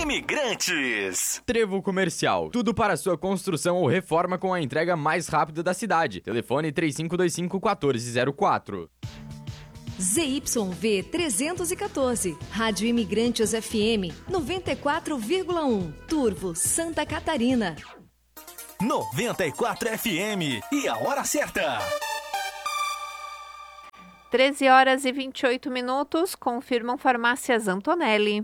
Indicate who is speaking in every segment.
Speaker 1: Imigrantes.
Speaker 2: Trevo Comercial. Tudo para sua construção ou reforma com a entrega mais rápida da cidade. Telefone 3525-1404.
Speaker 3: ZYV 314, Rádio Imigrantes FM 94,1, Turvo, Santa Catarina.
Speaker 1: 94 FM e a hora certa.
Speaker 4: 13h28, confirmam Farmácias Antonelli.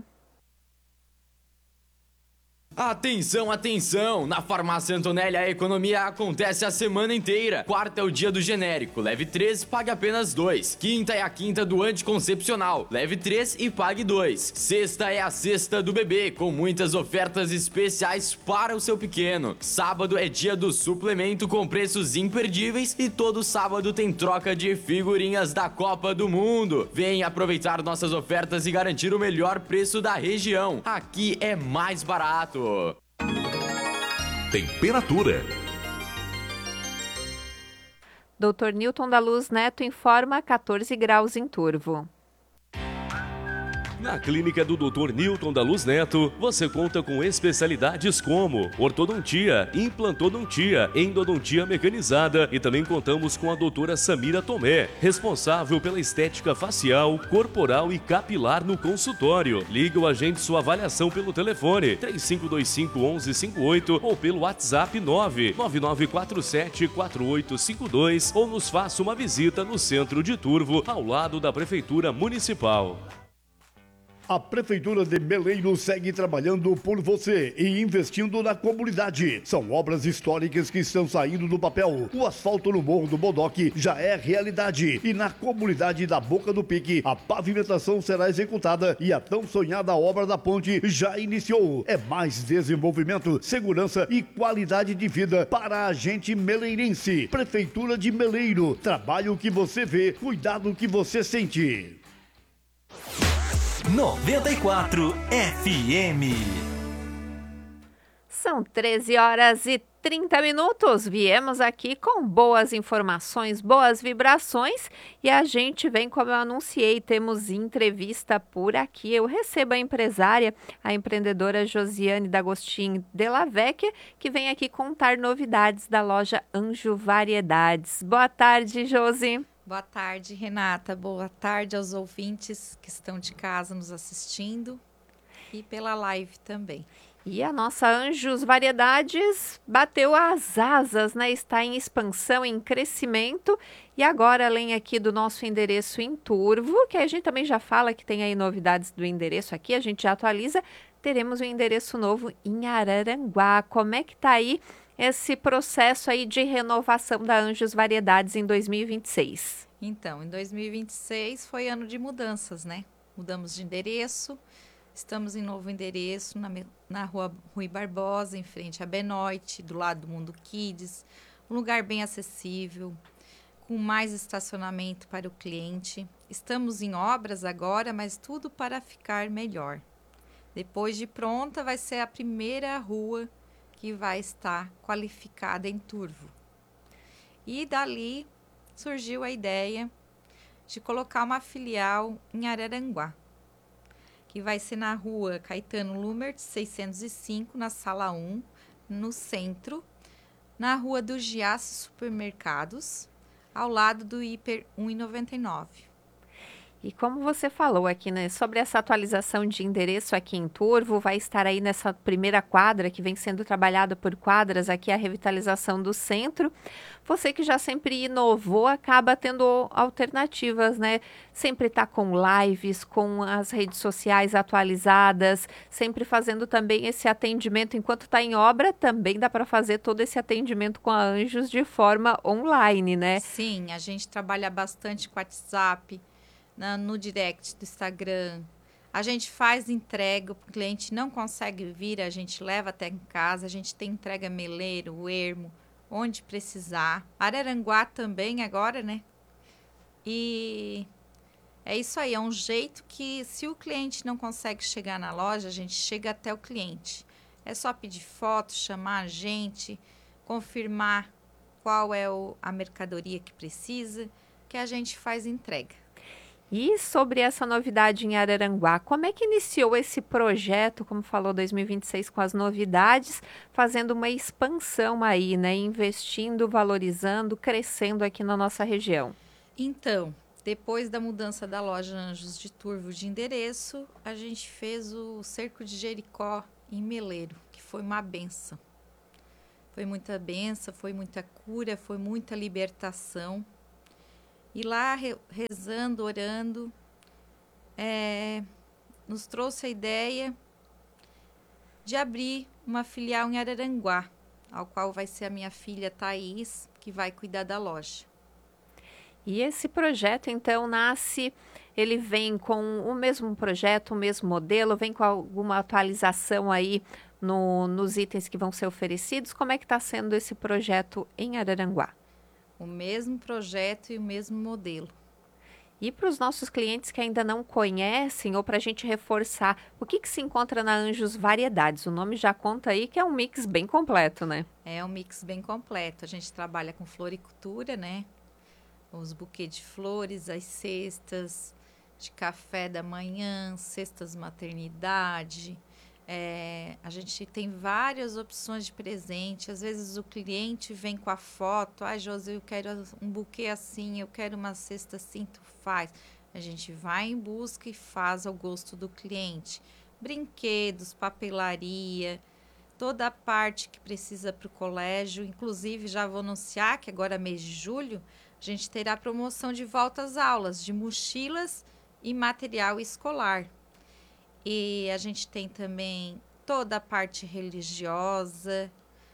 Speaker 2: Atenção, atenção! Na Farmácia Antonelli a economia acontece a semana inteira. Quarta é o dia do genérico, leve 3 e pague apenas 2. Quinta é a quinta do anticoncepcional, leve 3 e pague 2. Sexta é a sexta do bebê, com muitas ofertas especiais para o seu pequeno. Sábado é dia do suplemento com preços imperdíveis e todo sábado tem troca de figurinhas da Copa do Mundo. Venha aproveitar nossas ofertas e garantir o melhor preço da região. Aqui é mais barato.
Speaker 1: Temperatura.
Speaker 4: Dr. Newton da Luz Neto informa 14 graus em Turvo.
Speaker 5: Na clínica do Dr. Newton da Luz Neto, você conta com especialidades como ortodontia, implantodontia, endodontia mecanizada e também contamos com a doutora Samira Tomé, responsável pela estética facial, corporal e capilar no consultório. Ligue ou agende sua avaliação pelo telefone 3525-1158 ou pelo WhatsApp 99947-4852 ou nos faça uma visita no centro de Turvo, ao lado da Prefeitura Municipal.
Speaker 6: A Prefeitura de Meleiro segue trabalhando por você e investindo na comunidade. São obras históricas que estão saindo do papel. O asfalto no Morro do Bodoque já é realidade. E na comunidade da Boca do Pique, a pavimentação será executada e a tão sonhada obra da ponte já iniciou. É mais desenvolvimento, segurança e qualidade de vida para a gente meleirense. Prefeitura de Meleiro. Trabalho que você vê, cuidado que você sente.
Speaker 1: 94 FM.
Speaker 4: São 13h30. Viemos aqui com boas informações, boas vibrações e a gente vem, como eu anunciei, temos entrevista por aqui. Eu recebo a empresária, a empreendedora Josiane D'Agostin Della Vecchia, que vem aqui contar novidades da loja Anjo Variedades. Boa tarde, Josi.
Speaker 7: Boa tarde, Renata. Boa tarde aos ouvintes que estão de casa nos assistindo e pela live também.
Speaker 4: E a nossa Anjos Variedades bateu as asas, né? Está em expansão, em crescimento. E agora, além aqui do nosso endereço em Turvo, que a gente também já fala que tem aí novidades do endereço aqui, a gente já atualiza, teremos um endereço novo em Araranguá. Como é que está aí esse processo aí de renovação da Anjos Variedades em 2026?
Speaker 7: Então, em 2026 foi ano de mudanças, né? Mudamos de endereço, estamos em novo endereço na rua Rui Barbosa, em frente à Benoit, do lado do Mundo Kids, um lugar bem acessível, com mais estacionamento para o cliente. Estamos em obras agora, mas tudo para ficar melhor. Depois de pronta, vai ser a primeira rua que vai estar qualificada em Turvo. E dali surgiu a ideia de colocar uma filial em Araranguá, que vai ser na rua Caetano Lumert, 605, na sala 1, no centro, na rua do Giasse Supermercados, ao lado do Hiper 1,99.
Speaker 4: E como você falou aqui, né, sobre essa atualização de endereço aqui em Turvo, vai estar aí nessa primeira quadra, que vem sendo trabalhada por quadras, aqui a revitalização do centro. Você que já sempre inovou, acaba tendo alternativas, né? Sempre está com lives, com as redes sociais atualizadas, sempre fazendo também esse atendimento. Enquanto está em obra, também dá para fazer todo esse atendimento com a Anjos de forma online, né?
Speaker 7: Sim, a gente trabalha bastante com WhatsApp, no direct do Instagram. A gente faz entrega, o cliente não consegue vir, a gente leva até em casa. A gente tem entrega Meleiro, Ermo, onde precisar. Araranguá também agora, né? E é isso aí, é um jeito que se o cliente não consegue chegar na loja, a gente chega até o cliente. É só pedir foto, chamar a gente, confirmar qual é a mercadoria que precisa, que a gente faz entrega.
Speaker 4: E sobre essa novidade em Araranguá, como é que iniciou esse projeto, como falou, 2026, com as novidades, fazendo uma expansão aí, né? Investindo, valorizando, crescendo aqui na nossa região?
Speaker 7: Então, depois da mudança da loja Anjos de Turvo de endereço, a gente fez o Cerco de Jericó em Meleiro, que foi uma benção. Foi muita benção, foi muita cura, foi muita libertação. E lá, rezando, orando, nos trouxe a ideia de abrir uma filial em Araranguá, ao qual vai ser a minha filha Thaís, que vai cuidar da loja.
Speaker 4: E esse projeto, então, ele vem com o mesmo projeto, o mesmo modelo, vem com alguma atualização aí nos itens que vão ser oferecidos? Como é que está sendo esse projeto em Araranguá?
Speaker 7: O mesmo projeto e o mesmo modelo.
Speaker 4: E para os nossos clientes que ainda não conhecem, ou para a gente reforçar, o que se encontra na Anjos Variedades? O nome já conta aí que é um mix bem completo, né?
Speaker 7: É um mix bem completo. A gente trabalha com floricultura, né? Os buquês de flores, as cestas de café da manhã, cestas maternidade. A gente tem várias opções de presente. Às vezes o cliente vem com a foto. Josi, eu quero um buquê assim, eu quero uma cesta assim, tu faz. A gente vai em busca e faz ao gosto do cliente. Brinquedos, papelaria, toda a parte que precisa para o colégio. Inclusive, já vou anunciar que agora, mês de julho, a gente terá promoção de volta às aulas, de mochilas e material escolar. E a gente tem também toda a parte religiosa,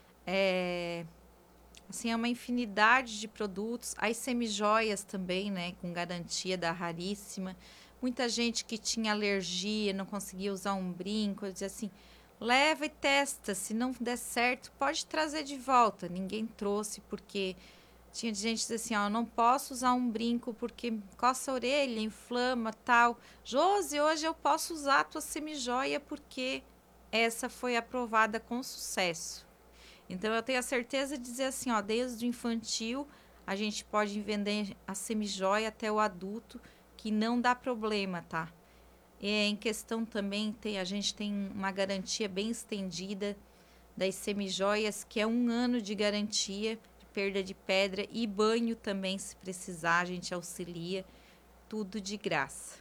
Speaker 7: é uma infinidade de produtos. As semijoias também, né, com garantia da Raríssima. Muita gente que tinha alergia, não conseguia usar um brinco, eu dizia assim, leva e testa, se não der certo, pode trazer de volta. Ninguém trouxe porque tinha gente que dizia assim, eu não posso usar um brinco porque coça a orelha, inflama, tal. Josi, hoje eu posso usar a tua semijoia porque essa foi aprovada com sucesso. Então, eu tenho a certeza de dizer assim, desde o infantil, a gente pode vender a semijoia até o adulto, que não dá problema, tá? E em questão também, a gente tem uma garantia bem estendida das semijoias, que é 1 ano de garantia, perda de pedra e banho também, se precisar, a gente auxilia, tudo de graça.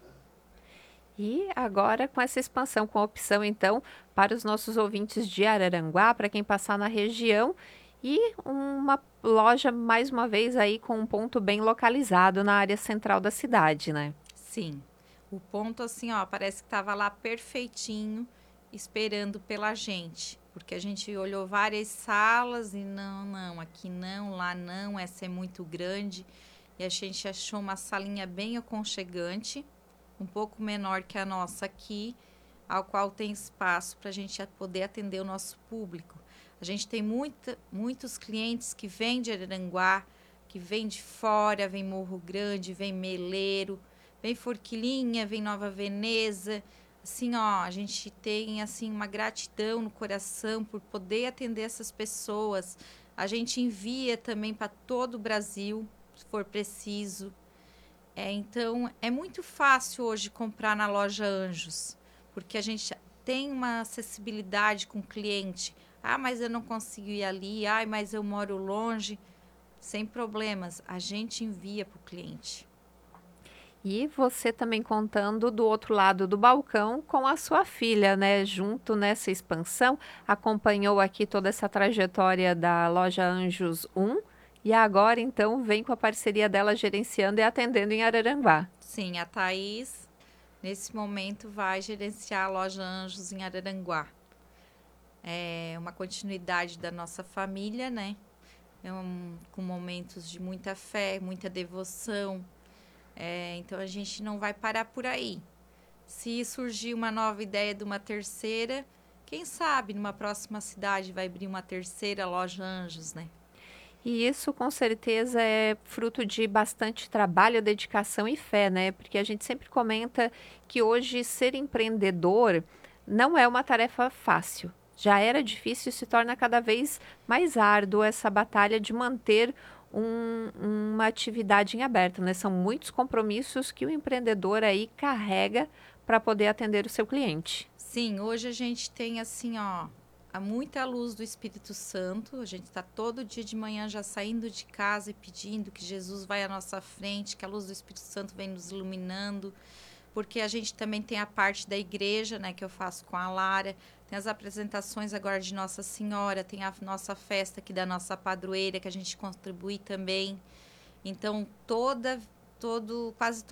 Speaker 4: E agora com essa expansão, com a opção então para os nossos ouvintes de Araranguá, para quem passar na região, e uma loja mais uma vez aí com um ponto bem localizado na área central da cidade, né?
Speaker 7: Sim, o ponto assim, parece que estava lá perfeitinho, esperando pela gente. Porque a gente olhou várias salas e não, aqui não, lá não, essa é muito grande. E a gente achou uma salinha bem aconchegante, um pouco menor que a nossa aqui, ao qual tem espaço para a gente poder atender o nosso público. A gente tem muitos clientes que vêm de Araranguá, que vêm de fora, vem Morro Grande, vem Meleiro, vem Forquilinha, vem Nova Veneza. Assim, a gente tem uma gratidão no coração por poder atender essas pessoas. A gente envia também para todo o Brasil, se for preciso. Então, é muito fácil hoje comprar na loja Anjos, porque a gente tem uma acessibilidade com o cliente. Mas eu não consigo ir ali. Mas eu moro longe. Sem problemas, a gente envia para o cliente.
Speaker 4: E você também contando do outro lado do balcão com a sua filha, né? Junto nessa expansão, acompanhou aqui toda essa trajetória da loja Anjos 1 e agora então vem com a parceria dela gerenciando e atendendo em Araranguá.
Speaker 7: Sim, a Thaís, nesse momento, vai gerenciar a loja Anjos em Araranguá. É uma continuidade da nossa família, né? Com momentos de muita fé, muita devoção. Então, a gente não vai parar por aí. Se surgir uma nova ideia de uma terceira, quem sabe numa próxima cidade vai abrir uma terceira loja Anjos, né?
Speaker 4: E isso, com certeza, é fruto de bastante trabalho, dedicação e fé, né? Porque a gente sempre comenta que hoje ser empreendedor não é uma tarefa fácil. Já era difícil e se torna cada vez mais árduo essa batalha de manter uma atividade em aberto, né? São muitos compromissos que o empreendedor aí carrega para poder atender o seu cliente.
Speaker 7: Sim, hoje a gente tem assim, ó, há muita luz do Espírito Santo. A gente está todo dia de manhã já saindo de casa e pedindo que Jesus vai à nossa frente, que a luz do Espírito Santo vem nos iluminando, porque a gente também tem a parte da igreja, né, que eu faço com a Lara, tem as apresentações agora de Nossa Senhora, tem a nossa festa aqui da nossa padroeira, que a gente contribui também. Então, quase